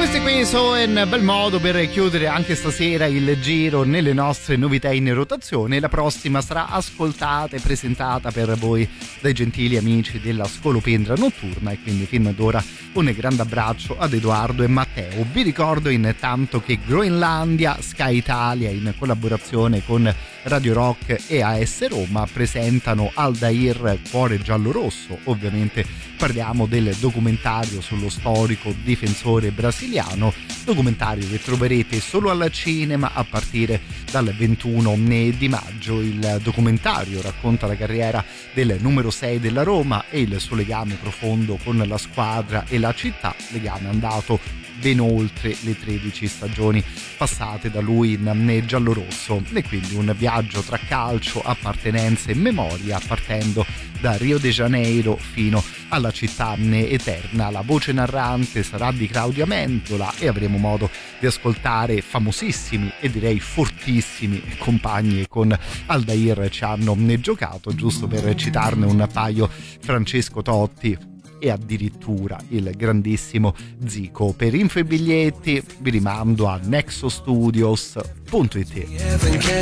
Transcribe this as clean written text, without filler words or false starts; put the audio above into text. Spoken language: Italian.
Questi qui sono in bel modo per chiudere anche stasera il giro nelle nostre novità in rotazione. La prossima sarà ascoltata e presentata per voi dai gentili amici della Scolopendra Notturna, e quindi fin d'ora un grande abbraccio ad Edoardo e Matteo. Vi ricordo intanto che Groenlandia, Sky Italia in collaborazione con Radio Rock e AS Roma presentano Aldair Cuore Giallorosso. Ovviamente parliamo del documentario sullo storico difensore brasiliano, documentario che troverete solo al cinema a partire dal 21 di maggio. Il documentario racconta la carriera del numero 6 della Roma e il suo legame profondo con la squadra e la città, legame andato ben oltre le 13 stagioni passate da lui in giallorosso, e quindi un viaggio tra calcio, appartenenze e memoria, partendo da Rio de Janeiro fino alla città eterna. La voce narrante sarà di Claudia Mentola e avremo modo di ascoltare famosissimi e direi fortissimi compagni con Aldair ci hanno giocato, giusto per citarne un paio: Francesco Totti e addirittura il grandissimo Zico. Per info e biglietti vi rimando a nexostudios.it.